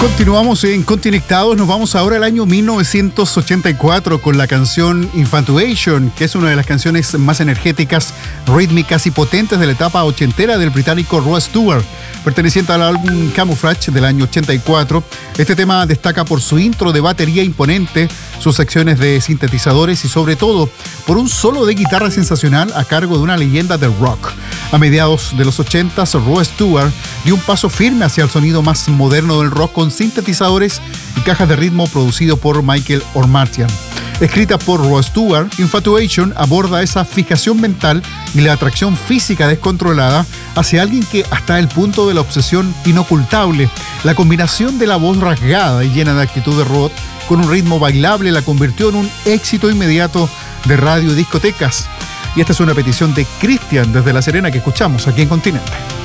Continuamos en Conectados, nos vamos ahora al año 1984 con la canción Infatuation, que es una de las canciones más energéticas, rítmicas y potentes de la etapa ochentera del británico Rod Stewart, perteneciente al álbum Camouflage del año 84. Este tema destaca por su intro de batería imponente, sus secciones de sintetizadores y sobre todo por un solo de guitarra sensacional a cargo de una leyenda del rock. A mediados de los 80s, Rod Stewart dio un paso firme hacia el sonido más moderno del rock con sintetizadores y cajas de ritmo producido por Michael Omartian. Escrita por Rod Stewart, Infatuation aborda esa fijación mental y la atracción física descontrolada hacia alguien que hasta el punto de la obsesión inocultable. La combinación de la voz rasgada y llena de actitud de Rod con un ritmo bailable la convirtió en un éxito inmediato de radio y discotecas. Y esta es una petición de Cristian desde La Serena que escuchamos aquí en Continente.